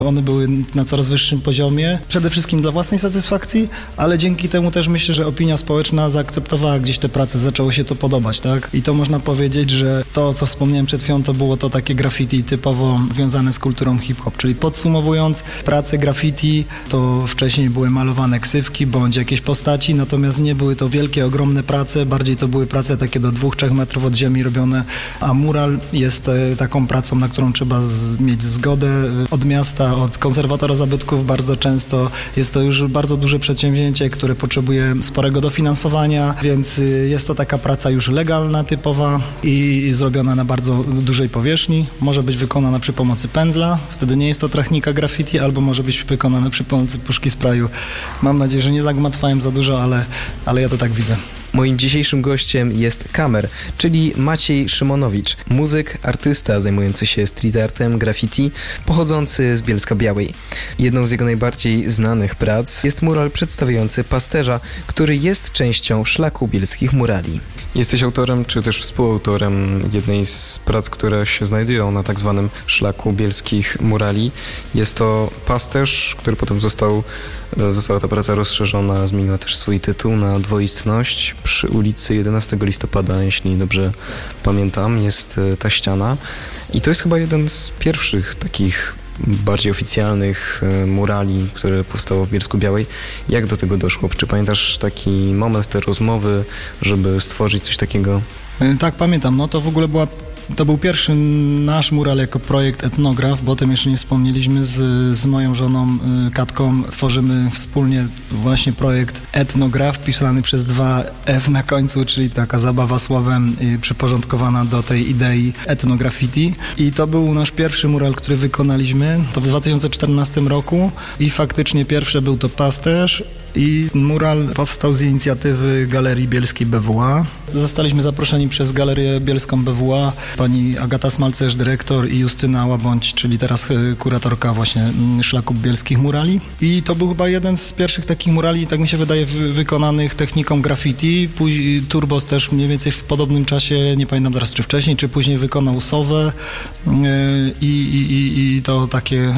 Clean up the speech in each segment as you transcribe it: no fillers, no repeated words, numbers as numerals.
One były na coraz wyższym poziomie, przede wszystkim dla własnej satysfakcji, ale dzięki temu też myślę, że opinia społeczna zaakceptowała gdzieś te prace, zaczęło się to podobać, tak? I to można powiedzieć, że to, co wspomniałem przed chwilą, to było to takie graffiti typowo związane z kulturą hip-hop, czyli podsumowując, prace graffiti to wcześniej były malowane ksywki bądź jakieś postaci, natomiast nie były to wielkie, ogromne prace, bardziej to były prace takie do 2-3 metrów od ziemi robione, a mural jest taką pracą, na którą trzeba mieć zgodę od miasta, od konserwatora zabytków. Bardzo często jest to już bardzo duże przedsięwzięcie, które potrzebuje sporego dofinansowania, więc jest to taka praca już legalna, typowa i zrobiona na bardzo dużej powierzchni. Może być wykonana przy pomocy pędzla, wtedy nie jest to technika graffiti, albo może być wykonana przy pomocy puszki sprayu. Mam nadzieję, że nie zagmatwałem za dużo, ale ja to tak widzę. Moim dzisiejszym gościem jest Kamer, czyli Maciej Szymonowicz, muzyk, artysta zajmujący się street artem, graffiti, pochodzący z Bielska-Białej. Jedną z jego najbardziej znanych prac jest mural przedstawiający pasterza, który jest częścią szlaku bielskich murali. Jesteś autorem, czy też współautorem jednej z prac, które się znajdują na tak zwanym szlaku bielskich murali. Jest to pasterz, który potem została ta praca rozszerzona, zmieniła też swój tytuł na dwoistność. Przy ulicy 11 listopada, jeśli dobrze pamiętam, jest ta ściana. I to jest chyba jeden z pierwszych takich bardziej oficjalnych murali, które powstało w Bielsku-Białej. Jak do tego doszło? Czy pamiętasz taki moment, te rozmowy, żeby stworzyć coś takiego? Tak, pamiętam. No to w ogóle to był pierwszy nasz mural jako projekt Etnograf, bo o tym jeszcze nie wspomnieliśmy. Z moją żoną Katką tworzymy wspólnie właśnie projekt Etnograf, pisany przez 2 F na końcu, czyli taka zabawa słowem przyporządkowana do tej idei etnograffiti. I to był nasz pierwszy mural, który wykonaliśmy. To w 2014 roku i faktycznie pierwszy był to pasterz. I mural powstał z inicjatywy Galerii Bielskiej BWA. Zostaliśmy zaproszeni przez Galerię Bielską BWA, pani Agata Smalcerz, dyrektor, i Justyna Łabądź, czyli teraz kuratorka właśnie Szlaku Bielskich Murali. I to był chyba jeden z pierwszych takich murali, tak mi się wydaje, wykonanych techniką graffiti. Później Turbos też mniej więcej w podobnym czasie, nie pamiętam teraz czy wcześniej, czy później wykonał Sowę i to takie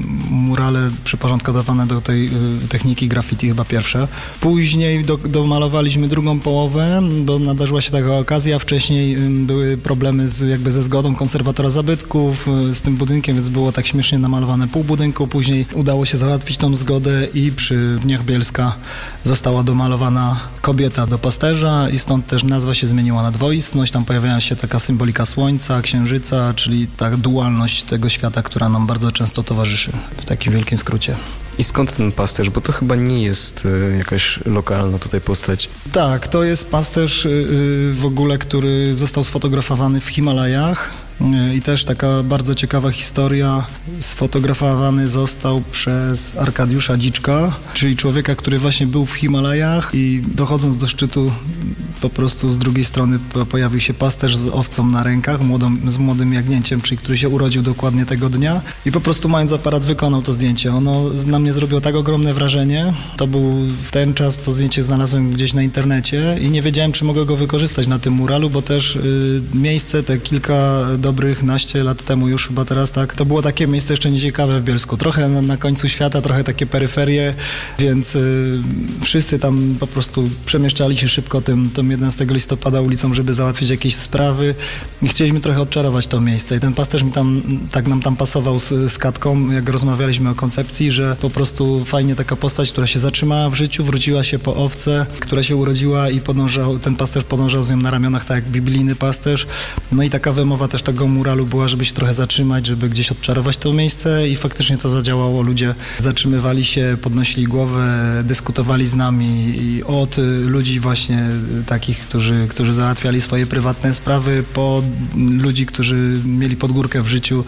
murale przyporządkowane do tej techniki graffiti chyba pierwsze. Później domalowaliśmy drugą połowę, bo nadarzyła się taka okazja. Wcześniej były problemy ze zgodą konserwatora zabytków z tym budynkiem, więc było tak śmiesznie namalowane pół budynku. Później udało się załatwić tą zgodę i przy Dniach Bielska została domalowana kobieta do pasterza i stąd też nazwa się zmieniła na dwoistność. Tam pojawiała się taka symbolika słońca, księżyca, czyli ta dualność tego świata, która nam bardzo często towarzyszy w takim wielkim skrócie. I skąd ten pasterz? Bo to chyba nie jest jakaś lokalna tutaj postać. Tak, to jest pasterz w ogóle, który został sfotografowany w Himalajach. I też taka bardzo ciekawa historia. Sfotografowany został przez Arkadiusza Dziczka, czyli człowieka, który właśnie był w Himalajach i dochodząc do szczytu po prostu z drugiej strony pojawił się pasterz z owcą na rękach, z młodym jagnięciem, czyli który się urodził dokładnie tego dnia i po prostu mając aparat wykonał to zdjęcie. Ono na mnie zrobiło tak ogromne wrażenie. To był w ten czas, to zdjęcie znalazłem gdzieś na internecie i nie wiedziałem, czy mogę go wykorzystać na tym muralu, bo też miejsce te kilka dobrych naście lat temu już chyba teraz, tak, to było takie miejsce jeszcze nieciekawe w Bielsku. Trochę na końcu świata, trochę takie peryferie, więc wszyscy tam po prostu przemieszczali się szybko tym 11 listopada ulicą, żeby załatwić jakieś sprawy i chcieliśmy trochę odczarować to miejsce. I ten pasterz nam tam pasował z Katką, jak rozmawialiśmy o koncepcji, że po prostu fajnie taka postać, która się zatrzymała w życiu, wróciła się po owce, która się urodziła i ten pasterz podążał z nią na ramionach, tak jak biblijny pasterz. No i taka wymowa też tego muralu była, żeby się trochę zatrzymać, żeby gdzieś odczarować to miejsce i faktycznie to zadziałało. Ludzie zatrzymywali się, podnosili głowę, dyskutowali z nami i od ludzi właśnie takich, którzy załatwiali swoje prywatne sprawy, po ludzi, którzy mieli podgórkę w życiu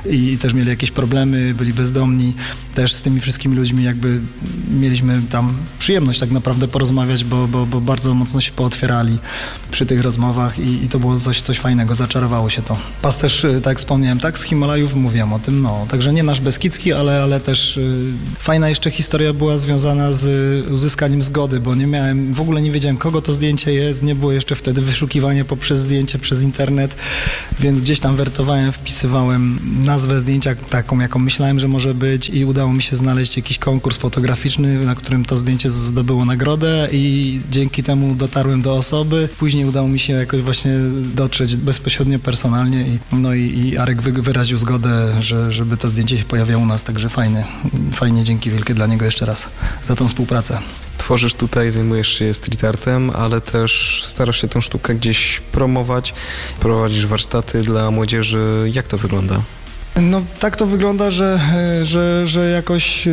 i też mieli jakieś problemy, byli bezdomni. Też z tymi wszystkimi ludźmi jakby mieliśmy tam przyjemność tak naprawdę porozmawiać, bo bardzo mocno się pootwierali przy tych rozmowach i to było coś fajnego, zaczarowało się to. Pasterz, tak jak wspomniałem, tak, z Himalajów mówiłem o tym, także nie nasz beskidzki, ale też fajna jeszcze historia była związana z uzyskaniem zgody, bo w ogóle nie wiedziałem, kogo to zdjęcie jest, nie było jeszcze wtedy wyszukiwania poprzez zdjęcie, przez internet, więc gdzieś tam wertowałem, wpisywałem nazwę zdjęcia taką, jaką myślałem, że może być i udało mi się znaleźć jakiś konkurs fotograficzny, na którym to zdjęcie zdobyło nagrodę i dzięki temu dotarłem do osoby. Później udało mi się jakoś właśnie dotrzeć bezpośrednio, personalnie i Arek wyraził zgodę, żeby to zdjęcie się pojawiało u nas, także fajnie, dzięki wielkie dla niego jeszcze raz za tą współpracę. Tworzysz tutaj, zajmujesz się street artem, ale też starasz się tę sztukę gdzieś promować, prowadzisz warsztaty dla młodzieży. Jak to wygląda? No tak to wygląda, że jakoś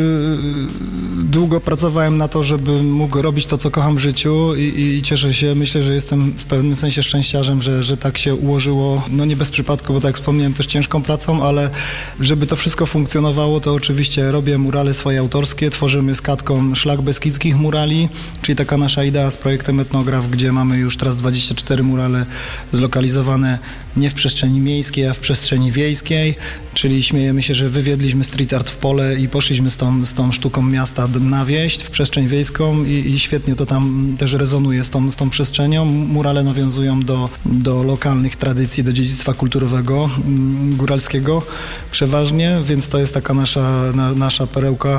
długo pracowałem na to, żebym mógł robić to, co kocham w życiu i cieszę się. Myślę, że jestem w pewnym sensie szczęściarzem, że tak się ułożyło. No nie bez przypadku, bo tak jak wspomniałem, też ciężką pracą, ale żeby to wszystko funkcjonowało, to oczywiście robię murale swoje autorskie. Tworzymy z Katką Szlak Beskidzkich Murali, czyli taka nasza idea z projektem Etnograf, gdzie mamy już teraz 24 murale zlokalizowane nie w przestrzeni miejskiej, a w przestrzeni wiejskiej. Czyli śmiejemy się, że wywiedliśmy street art w pole i poszliśmy z tą sztuką miasta na wieś, w przestrzeń wiejską i świetnie to tam też rezonuje z tą przestrzenią. Murale nawiązują do lokalnych tradycji, do dziedzictwa kulturowego, góralskiego przeważnie, więc to jest taka nasza perełka,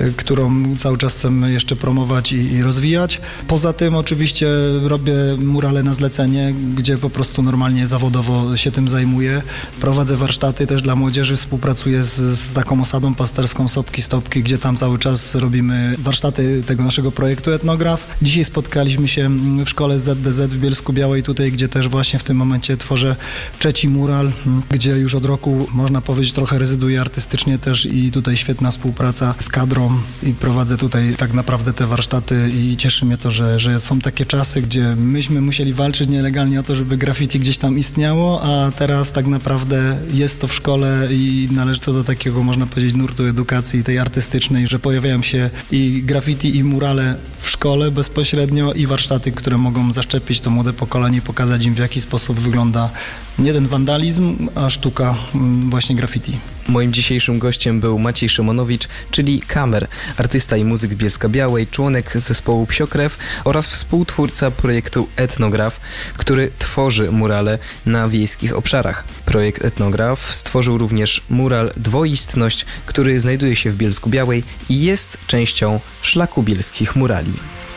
którą cały czas chcemy jeszcze promować i rozwijać. Poza tym oczywiście robię murale na zlecenie, gdzie po prostu normalnie zawodowo się tym zajmuję. Prowadzę warsztaty też dla młodzieży, współpracuję z taką osadą pasterską Sopki Stopki, gdzie tam cały czas robimy warsztaty tego naszego projektu Etnograf. Dzisiaj spotkaliśmy się w szkole ZDZ w Bielsku-Białej tutaj, gdzie też właśnie w tym momencie tworzę trzeci mural, gdzie już od roku, można powiedzieć, trochę rezyduję artystycznie też i tutaj świetna współpraca z kadrą i prowadzę tutaj tak naprawdę te warsztaty i cieszy mnie to, że są takie czasy, gdzie myśmy musieli walczyć nielegalnie o to, żeby graffiti gdzieś tam istniało, a teraz tak naprawdę jest to w szkole i należy to do takiego, można powiedzieć, nurtu edukacji tej artystycznej, że pojawiają się i graffiti, i murale w szkole bezpośrednio i warsztaty, które mogą zaszczepić to młode pokolenie i pokazać im, w jaki sposób wygląda nie ten wandalizm, a sztuka właśnie graffiti. Moim dzisiejszym gościem był Maciej Szymonowicz, czyli Kamer, artysta i muzyk Bielska-Białej, członek zespołu Psiokrew oraz współtwórca projektu Etnograf, który tworzy murale na wiejskich obszarach. Projekt Etnograf stworzył również mural Dwoistność, który znajduje się w Bielsku-Białej i jest częścią Szlaku Bielskich Murali.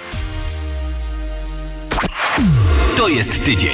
To jest tydzień.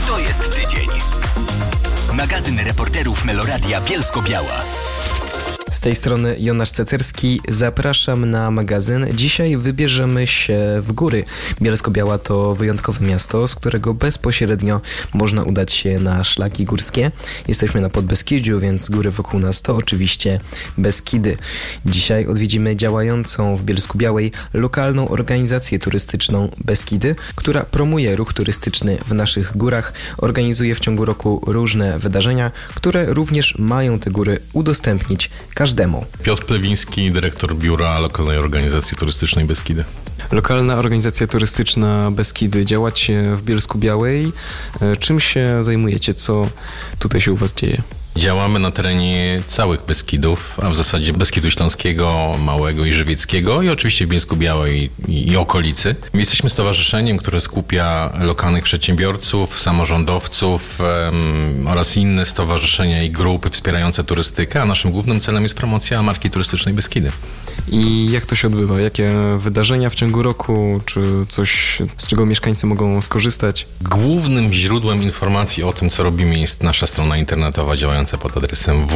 Magazyn reporterów Meloradia Bielsko-Biała. Z tej strony Jonasz Cecerski, zapraszam na magazyn. Dzisiaj wybierzemy się w góry. Bielsko-Biała to wyjątkowe miasto, z którego bezpośrednio można udać się na szlaki górskie. Jesteśmy na Podbeskidziu, więc góry wokół nas to oczywiście Beskidy. Dzisiaj odwiedzimy działającą w Bielsku-Białej lokalną organizację turystyczną Beskidy, która promuje ruch turystyczny w naszych górach, organizuje w ciągu roku różne wydarzenia, które również mają te góry udostępnić każdemu. Piotr Plewiński, dyrektor biura lokalnej organizacji turystycznej Beskidy. Lokalna organizacja turystyczna Beskidy. Działacie w Bielsku-Białej. Czym się zajmujecie? Co tutaj się u was dzieje? Działamy na terenie całych Beskidów, a w zasadzie Beskidu Śląskiego, Małego i Żywieckiego i oczywiście Bielsku-Białej i okolicy. Jesteśmy stowarzyszeniem, które skupia lokalnych przedsiębiorców, samorządowców oraz inne stowarzyszenia i grupy wspierające turystykę, a naszym głównym celem jest promocja marki turystycznej Beskidy. I jak to się odbywa? Jakie wydarzenia w ciągu roku? Czy coś, z czego mieszkańcy mogą skorzystać? Głównym źródłem informacji o tym, co robimy, jest nasza strona internetowa działająca pod adresem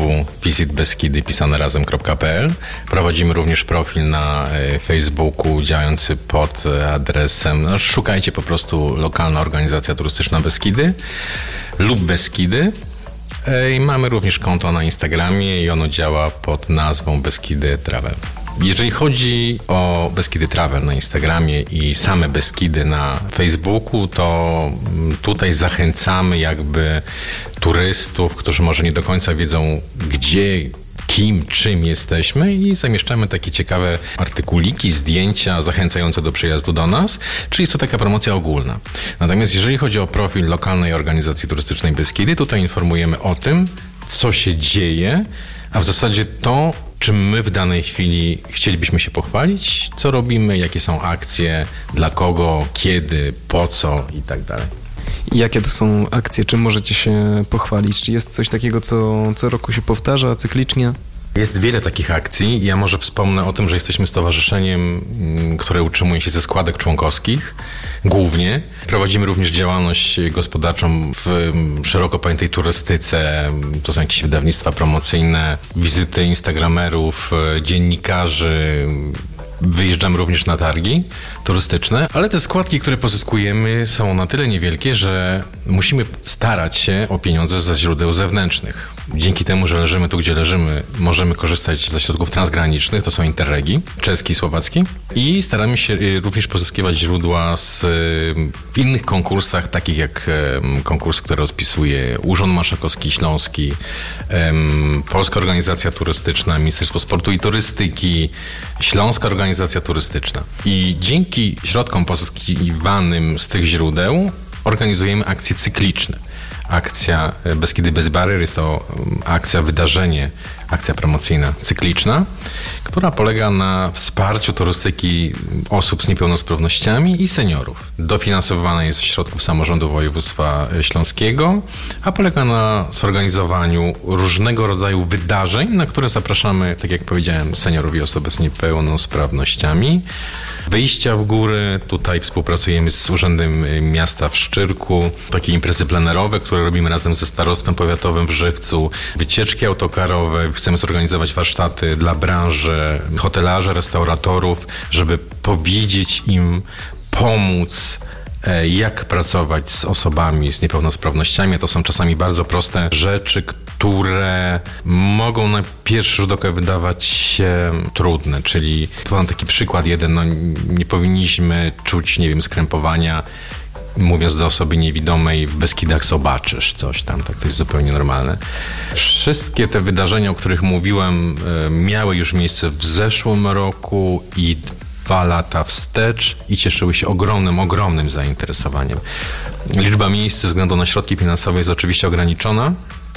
www.visitbeskidy.pl. Prowadzimy również profil na Facebooku działający pod adresem, szukajcie po prostu lokalna organizacja turystyczna Beskidy lub Beskidy. I mamy również konto na Instagramie i ono działa pod nazwą Beskidy Travel. Jeżeli chodzi o Beskidy Travel na Instagramie i same Beskidy na Facebooku, to tutaj zachęcamy jakby turystów, którzy może nie do końca wiedzą, gdzie kim, czym jesteśmy i zamieszczamy takie ciekawe artykuliki, zdjęcia zachęcające do przyjazdu do nas, czyli jest to taka promocja ogólna. Natomiast jeżeli chodzi o profil lokalnej organizacji turystycznej Beskidy, tutaj informujemy o tym, co się dzieje, a w zasadzie to, czym my w danej chwili chcielibyśmy się pochwalić, co robimy, jakie są akcje, dla kogo, kiedy, po co i tak dalej. Jakie to są akcje? Czym możecie się pochwalić? Czy jest coś takiego, co roku się powtarza cyklicznie? Jest wiele takich akcji. Ja może wspomnę o tym, że jesteśmy stowarzyszeniem, które utrzymuje się ze składek członkowskich głównie. Prowadzimy również działalność gospodarczą w szeroko pojętej turystyce. To są jakieś wydawnictwa promocyjne, wizyty instagramerów, dziennikarzy. Wyjeżdżamy również na targi turystyczne, ale te składki, które pozyskujemy, są na tyle niewielkie, że musimy starać się o pieniądze ze źródeł zewnętrznych. Dzięki temu, że leżymy tu, gdzie leżymy, możemy korzystać ze środków transgranicznych, to są Interregi, czeski i słowacki, i staramy się również pozyskiwać źródła w innych konkursach, takich jak konkurs, który rozpisuje Urząd Marszałkowski Śląski, Polska Organizacja Turystyczna, Ministerstwo Sportu i Turystyki, Śląska Organizacja Turystyczna. I dzięki środkom pozyskiwanym z tych źródeł organizujemy akcje cykliczne. Akcja Beskidy bez barier jest to akcja, wydarzenie, akcja promocyjna cykliczna, która polega na wsparciu turystyki osób z niepełnosprawnościami i seniorów. Dofinansowywana jest z środków samorządu województwa śląskiego, a polega na zorganizowaniu różnego rodzaju wydarzeń, na które zapraszamy, tak jak powiedziałem, seniorów i osoby z niepełnosprawnościami. Wyjścia w góry, tutaj współpracujemy z Urzędem Miasta w Szczyrku, takie imprezy plenerowe, które robimy razem ze Starostwem Powiatowym w Żywcu, wycieczki autokarowe, chcemy zorganizować warsztaty dla branży hotelarzy, restauratorów, żeby powiedzieć im, pomóc, jak pracować z osobami z niepełnosprawnościami. To są czasami bardzo proste rzeczy, które mogą na pierwszy rzut oka wydawać się trudne, czyli podam taki przykład jeden, nie powinniśmy czuć, skrępowania, mówiąc do osoby niewidomej, w Beskidach zobaczysz coś tam, tak, to jest zupełnie normalne. Wszystkie te wydarzenia, o których mówiłem, miały już miejsce w zeszłym roku i 2 lata wstecz i cieszyły się ogromnym zainteresowaniem. Liczba miejsc ze względu na środki finansowe jest oczywiście ograniczona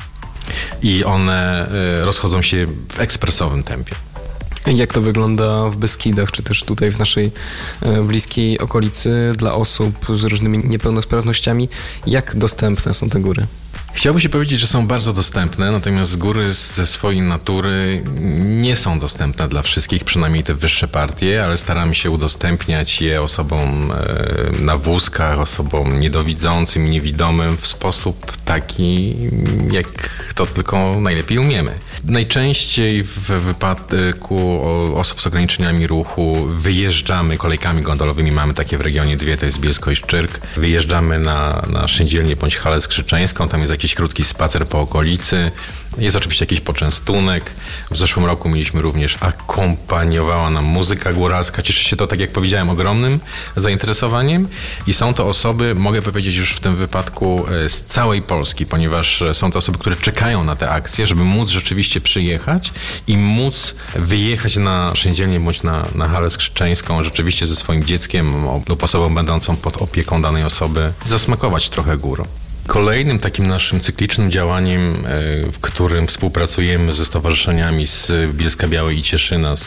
i one rozchodzą się w ekspresowym tempie. Jak to wygląda w Beskidach, czy też tutaj w naszej bliskiej okolicy dla osób z różnymi niepełnosprawnościami? Jak dostępne są te góry? Chciałbym się powiedzieć, że są bardzo dostępne, natomiast góry ze swojej natury nie są dostępne dla wszystkich, przynajmniej te wyższe partie, ale staramy się udostępniać je osobom na wózkach, osobom niedowidzącym i niewidomym w sposób taki, jak to tylko najlepiej umiemy. Najczęściej w wypadku osób z ograniczeniami ruchu wyjeżdżamy kolejkami gondolowymi, mamy takie w regionie 2, to jest Bielsko i Szczyrk. Wyjeżdżamy na Szyndzielnię bądź Halę Skrzyczeńską, tam jest jakiś krótki spacer po okolicy. Jest oczywiście jakiś poczęstunek. W zeszłym roku mieliśmy również, akompaniowała nam muzyka góralska. Cieszy się to, tak jak powiedziałem, ogromnym zainteresowaniem i są to osoby, mogę powiedzieć już w tym wypadku, z całej Polski, ponieważ są to osoby, które czekają na te akcje, żeby móc rzeczywiście przyjechać i móc wyjechać na Szyndzielnię bądź na Halę Skrzyczeńską rzeczywiście ze swoim dzieckiem lub osobą będącą pod opieką danej osoby, zasmakować trochę gór. Kolejnym takim naszym cyklicznym działaniem, w którym współpracujemy ze stowarzyszeniami z Bielska Białej i Cieszyna,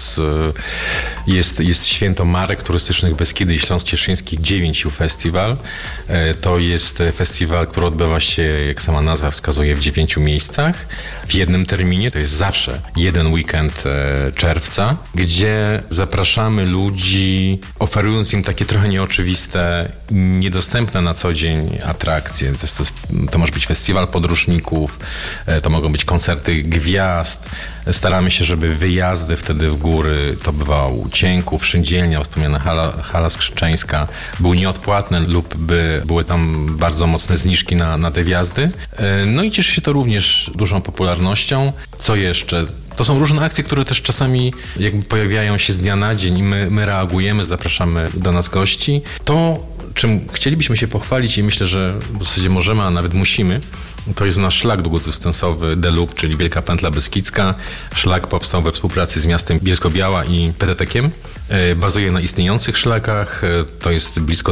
jest Święto Marek Turystycznych Beskidy i Śląsk Cieszyński 9U Festiwal. To jest festiwal, który odbywa się, jak sama nazwa wskazuje, w 9 miejscach w jednym terminie. To jest zawsze jeden weekend czerwca, gdzie zapraszamy ludzi, oferując im takie trochę nieoczywiste, niedostępne na co dzień atrakcje. To może być festiwal podróżników, to mogą być koncerty gwiazd. Staramy się, żeby wyjazdy wtedy w góry, to bywał Cienków, Szyndzielnia, wspomniana Hala Skrzyczeńska, były nieodpłatne lub były tam bardzo mocne zniżki na te wjazdy. No i cieszy się to również dużą popularnością. Co jeszcze? To są różne akcje, które też czasami jakby pojawiają się z dnia na dzień i my reagujemy, zapraszamy do nas gości. To, czym chcielibyśmy się pochwalić i myślę, że w zasadzie możemy, a nawet musimy, to jest nasz szlak długodystansowy DeLup, czyli Wielka Pętla Beskidzka. Szlak powstał we współpracy z miastem Bielsko-Biała i PTT-kiem. Bazuje na istniejących szlakach. To jest blisko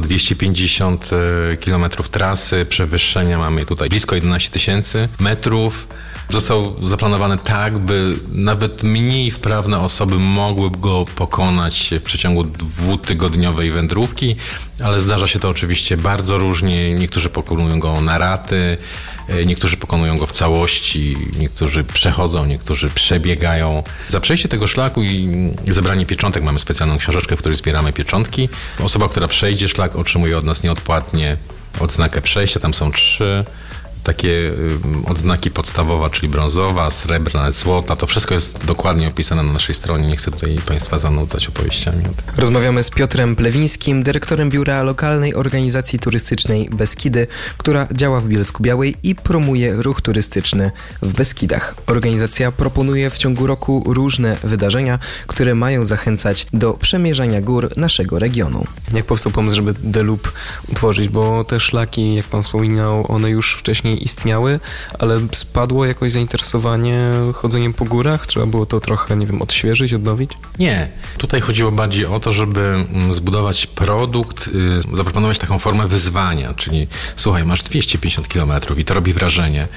250 km trasy. Przewyższenia mamy tutaj blisko 11 000 metrów. Został zaplanowany tak, by nawet mniej wprawne osoby mogły go pokonać w przeciągu 2-tygodniowej wędrówki, ale zdarza się to oczywiście bardzo różnie. Niektórzy pokonują go na raty, niektórzy pokonują go w całości, niektórzy przechodzą, niektórzy przebiegają. Za przejście tego szlaku i zebranie pieczątek mamy specjalną książeczkę, w której zbieramy pieczątki. Osoba, która przejdzie szlak, otrzymuje od nas nieodpłatnie odznakę przejścia. Tam są 3 takie odznaki podstawowa, czyli brązowa, srebrna, złota. To wszystko jest dokładnie opisane na naszej stronie. Nie chcę tutaj Państwa zanudzać opowieściami. Rozmawiamy z Piotrem Plewińskim, dyrektorem biura lokalnej organizacji turystycznej Beskidy, która działa w Bielsku-Białej i promuje ruch turystyczny w Beskidach. Organizacja proponuje w ciągu roku różne wydarzenia, które mają zachęcać do przemierzania gór naszego regionu. Jak powstał pomysł, żeby DeLup utworzyć? Bo te szlaki, jak pan wspominał, one już wcześniej istniały, ale spadło jakoś zainteresowanie chodzeniem po górach? Trzeba było to trochę, nie wiem, odświeżyć, odnowić? Nie. Tutaj chodziło bardziej o to, żeby zbudować produkt, zaproponować taką formę wyzwania, czyli słuchaj, masz 250 km i to robi wrażenie.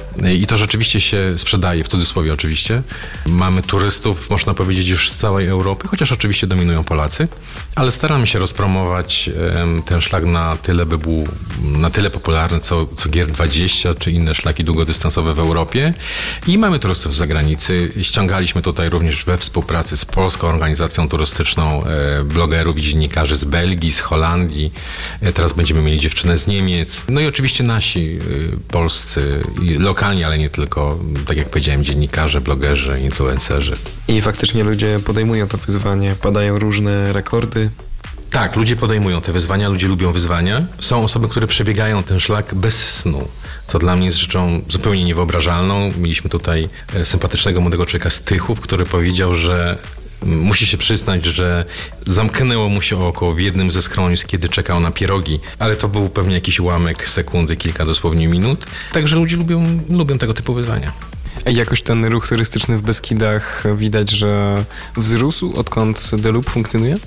I to rzeczywiście się sprzedaje, w cudzysłowie oczywiście. Mamy turystów, można powiedzieć, już z całej Europy, chociaż oczywiście dominują Polacy, ale staramy się rozpromować ten szlak na tyle, by był na tyle popularny, co GIR20 czy inne szlaki długodystansowe w Europie. I mamy turystów z zagranicy. Ściągaliśmy tutaj również we współpracy z Polską Organizacją Turystyczną blogerów i dziennikarzy z Belgii, z Holandii. Teraz będziemy mieli dziewczynę z Niemiec. No i oczywiście nasi polscy lokalni, ale nie tylko, tak jak powiedziałem, dziennikarze, blogerzy, influencerzy. I faktycznie ludzie podejmują to wyzwanie, padają różne rekordy. Tak, ludzie podejmują te wyzwania, ludzie lubią wyzwania. Są osoby, które przebiegają ten szlak bez snu, co dla mnie jest rzeczą zupełnie niewyobrażalną. Mieliśmy tutaj sympatycznego młodego człowieka z Tychów, który powiedział, że musi się przyznać, że zamknęło mu się oko w jednym ze schronisk, kiedy czekał na pierogi, ale to był pewnie jakiś ułamek sekundy, kilka dosłownie minut. Także ludzie lubią tego typu wyzwania. A jakoś ten ruch turystyczny w Beskidach widać, że wzrósł, odkąd DeLup funkcjonuje?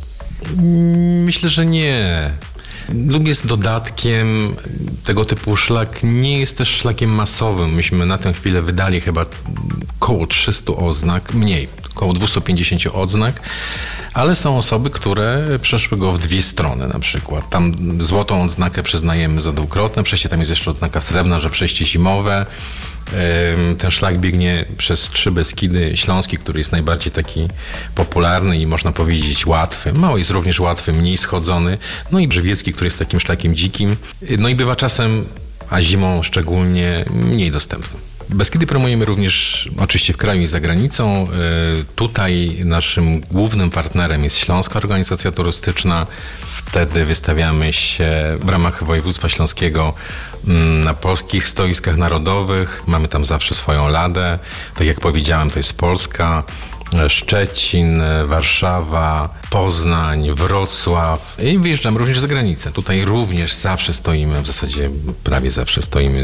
Myślę, że nie. Lub jest dodatkiem, tego typu szlak nie jest też szlakiem masowym. Myśmy na tę chwilę wydali chyba około 300 oznak, mniej, około 250 odznak, ale są osoby, które przeszły go w 2 strony na przykład. Tam złotą odznakę przyznajemy za dwukrotne przejście, tam jest jeszcze odznaka srebrna, że przejście zimowe. Ten szlak biegnie przez 3 Beskidy Śląski, który jest najbardziej taki popularny i można powiedzieć łatwy. Mało jest również łatwy, mniej schodzony. No i Brzewiecki, który jest takim szlakiem dzikim. No i bywa czasem, a zimą szczególnie, mniej dostępny. Beskidy promujemy również oczywiście w kraju i za granicą. Tutaj naszym głównym partnerem jest Śląska Organizacja Turystyczna. Wtedy wystawiamy się w ramach województwa śląskiego na polskich stoiskach narodowych. Mamy tam zawsze swoją ladę. Tak jak powiedziałem, to jest Polska, Szczecin, Warszawa, Poznań, Wrocław i wyjeżdżamy również za granicę. Tutaj również zawsze stoimy, w zasadzie prawie zawsze stoimy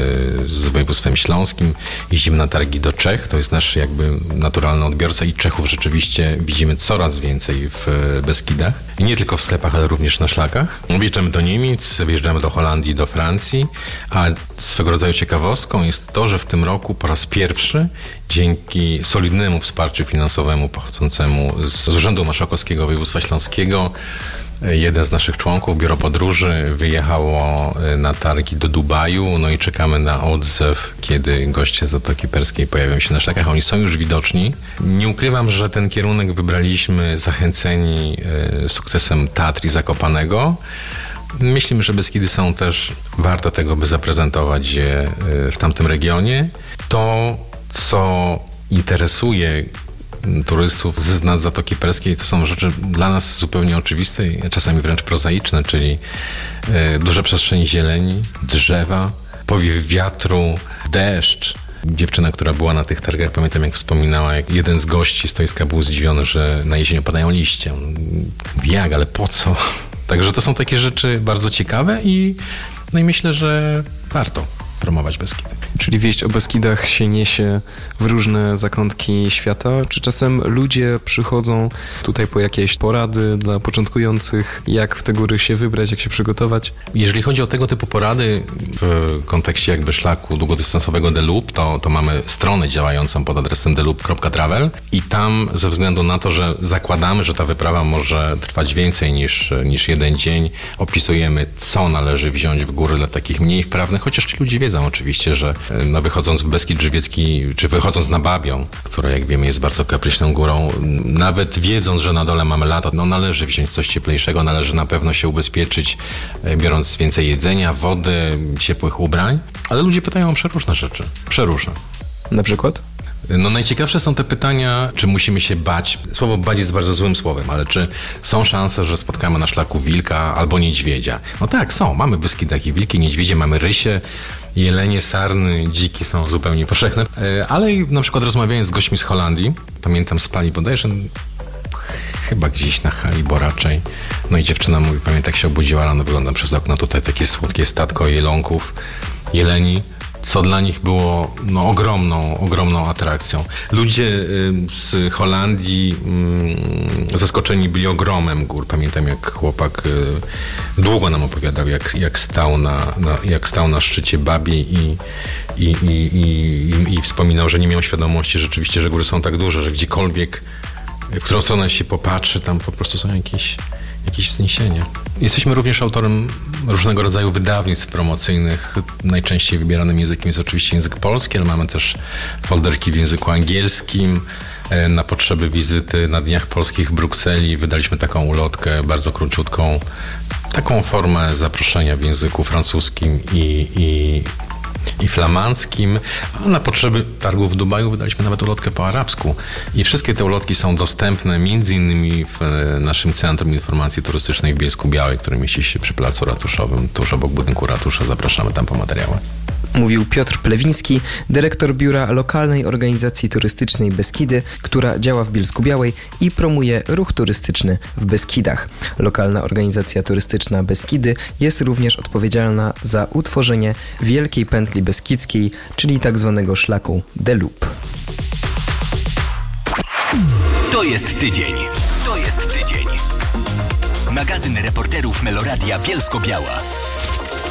z województwem śląskim. Jeździmy na targi do Czech, to jest nasz jakby naturalny odbiorca i Czechów rzeczywiście widzimy coraz więcej w Beskidach. I nie tylko w sklepach, ale również na szlakach. Wjeżdżamy do Niemiec, wyjeżdżamy do Holandii, do Francji, a swego rodzaju ciekawostką jest to, że w tym roku po raz pierwszy dzięki solidnemu wsparciu finansowemu pochodzącemu z Urzędu Marszałkowskiego Województwa Śląskiego jeden z naszych członków, Biuro Podróży, wyjechało na targi do Dubaju, no i czekamy na odzew, kiedy goście z Zatoki Perskiej pojawią się na szlakach. Oni są już widoczni. Nie ukrywam, że ten kierunek wybraliśmy zachęceni sukcesem Tatr i Zakopanego. Myślimy, że Beskidy są też warte tego, by zaprezentować je w tamtym regionie. To, co interesuje turystów z Zatoki Perskiej, to są rzeczy dla nas zupełnie oczywiste i czasami wręcz prozaiczne, czyli duże przestrzenie zieleni, drzewa, powiew wiatru, deszcz, Dziewczyna, która była na tych targach, pamiętam jak wspominała, jak jeden z gości stoiska był zdziwiony, że na jesień opadają liście. Jak, ale po co? Także to są takie rzeczy bardzo ciekawe i myślę, że warto promować Beskidy. Czyli wieść o Beskidach się niesie w różne zakątki świata? Czy czasem ludzie przychodzą tutaj po jakieś porady dla początkujących, jak w te góry się wybrać, jak się przygotować? Jeżeli chodzi o tego typu porady w kontekście jakby szlaku długodystansowego Deloop, to mamy stronę działającą pod adresem deloop.travel i tam ze względu na to, że zakładamy, że ta wyprawa może trwać więcej niż jeden dzień, opisujemy, co należy wziąć w góry dla takich mniej wprawnych, chociaż ci ludzie wiedzą oczywiście, że wychodząc w Beskid Żywiecki, czy wychodząc na Babią, która jak wiemy jest bardzo kapryśną górą, nawet wiedząc, że na dole mamy lato, należy wziąć coś cieplejszego, należy na pewno się ubezpieczyć, biorąc więcej jedzenia, wody, ciepłych ubrań, ale ludzie pytają o przeróżne rzeczy. Przeróżne. Na przykład? Najciekawsze są te pytania, czy musimy się bać. Słowo bać jest bardzo złym słowem, ale czy są szanse, że spotkamy na szlaku wilka albo niedźwiedzia? Tak, są. Mamy w Beskidach i wilki, niedźwiedzie, mamy rysie, jelenie, sarny, dziki są zupełnie powszechne. Ale na przykład rozmawiając z gośćmi z Holandii, pamiętam spali bodajże chyba gdzieś na hali raczej. I dziewczyna mówi, pamiętam jak się obudziła rano, wyglądam przez okno, tutaj takie słodkie statko jelonków, jeleni, co dla nich było ogromną atrakcją. Ludzie z Holandii zaskoczeni byli ogromem gór. Pamiętam jak chłopak długo nam opowiadał, jak stał na szczycie Babiej i wspominał, że nie miał świadomości rzeczywiście, że góry są tak duże, że gdziekolwiek, w którą stronę się popatrzy, tam po prostu są jakieś wzniesienia. Jesteśmy również autorem różnego rodzaju wydawnictw promocyjnych. Najczęściej wybieranym językiem jest oczywiście język polski, ale mamy też folderki w języku angielskim. Na potrzeby wizyty na Dniach Polskich w Brukseli wydaliśmy taką ulotkę, bardzo króciutką, taką formę zaproszenia w języku francuskim i flamandzkim, a na potrzeby targów w Dubaju wydaliśmy nawet ulotkę po arabsku. I wszystkie te ulotki są dostępne m.in. w naszym Centrum Informacji Turystycznej w Bielsku-Białej, które mieści się przy Placu Ratuszowym, tuż obok budynku ratusza. Zapraszamy tam po materiały. Mówił Piotr Plewiński, dyrektor biura lokalnej organizacji turystycznej Beskidy, która działa w Bielsku-Białej i promuje ruch turystyczny w Beskidach. Lokalna organizacja turystyczna Beskidy jest również odpowiedzialna za utworzenie Wielkiej Pętli Beskidzkiej, czyli tzw. szlaku Deloop. To jest tydzień. Magazyn reporterów Meloradia Bielsko-Biała.